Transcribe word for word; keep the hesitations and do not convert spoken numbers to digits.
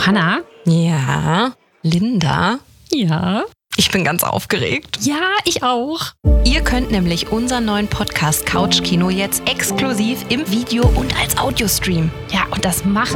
Johanna? Ja. Linda? Ja. Ich bin ganz aufgeregt. Ja, ich auch. Ihr könnt nämlich unseren neuen Podcast Couch Kino jetzt exklusiv im Video und als Audiostream. Ja, und das machen